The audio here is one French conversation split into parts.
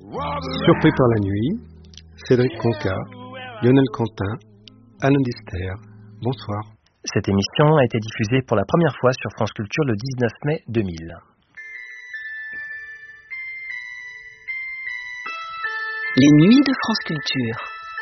Surpris par la nuit, Cédric Conca, Lionel Quentin, Alain Dister, bonsoir. Cette émission a été diffusée pour la première fois sur France Culture le 19 mai 2000. Les nuits de France Culture.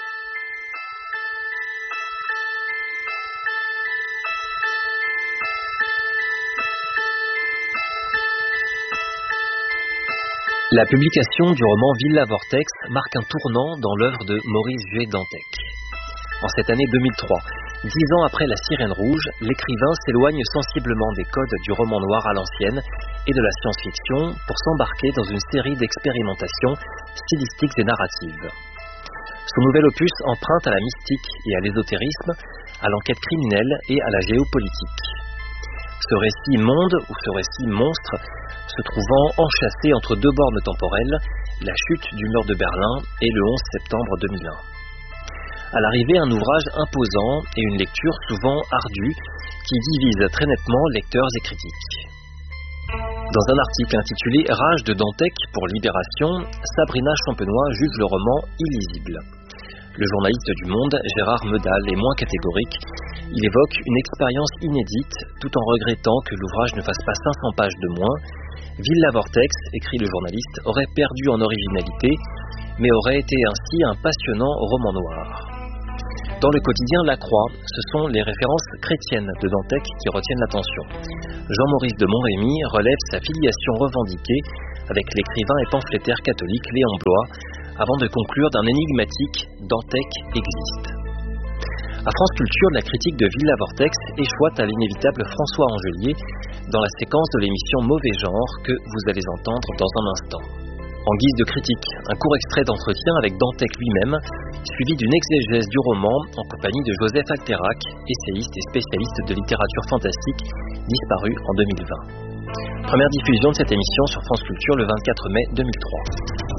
La publication du roman Villa Vortex marque un tournant dans l'œuvre de Maurice G. Dantec. En cette année 2003, 10 ans après La Sirène Rouge, l'écrivain s'éloigne sensiblement des codes du roman noir à l'ancienne et de la science-fiction pour s'embarquer dans une série d'expérimentations stylistiques et narratives. Son nouvel opus emprunte à la mystique et à l'ésotérisme, à l'enquête criminelle et à la géopolitique. Ce récit monde ou ce récit monstre se trouvant enchâssé entre deux bornes temporelles, la chute du mur de Berlin et le 11 septembre 2001. À l'arrivée, un ouvrage imposant et une lecture souvent ardue qui divise très nettement lecteurs et critiques. Dans un article intitulé « Rage de Dantec pour Libération », Sabrina Champenois juge le roman illisible. Le journaliste du Monde, Gérard Medal, est moins catégorique. Il évoque une expérience inédite, tout en regrettant que l'ouvrage ne fasse pas 500 pages de moins. Villa Vortex, écrit le journaliste, aurait perdu en originalité, mais aurait été ainsi un passionnant roman noir. Dans le quotidien La Croix, ce sont les références chrétiennes de Dantec qui retiennent l'attention. Jean-Maurice de Montremy relève sa filiation revendiquée avec l'écrivain et pamphlétaire catholique Léon Bloy, avant de conclure d'un énigmatique « Dantec existe ». À France Culture, la critique de Villa Vortex échoit à l'inévitable François Angelier dans la séquence de l'émission Mauvais Genre que vous allez entendre dans un instant. En guise de critique, un court extrait d'entretien avec Dantec lui-même, suivi d'une exégèse du roman en compagnie de Joseph Acterac, essayiste et spécialiste de littérature fantastique, disparu en 2020. Première diffusion de cette émission sur France Culture le 24 mai 2003.